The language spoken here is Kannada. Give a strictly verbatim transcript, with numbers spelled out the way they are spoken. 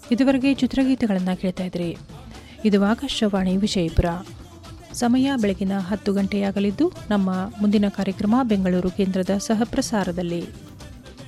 ಇದುವರೆಗೆ ಚಿತ್ರಗೀತೆಗಳನ್ನು ಕೇಳ್ತಾ ಇದ್ರಿ. ಇದು ಆಕಾಶವಾಣಿ ವಿಜಯಪುರ. ಸಮಯ ಬೆಳಗಿನ ಹತ್ತು ಗಂಟೆಯಾಗಲಿದ್ದು ನಮ್ಮ ಮುಂದಿನ ಕಾರ್ಯಕ್ರಮ ಬೆಂಗಳೂರು ಕೇಂದ್ರದ ಸಹಪ್ರಸಾರದಲ್ಲಿ.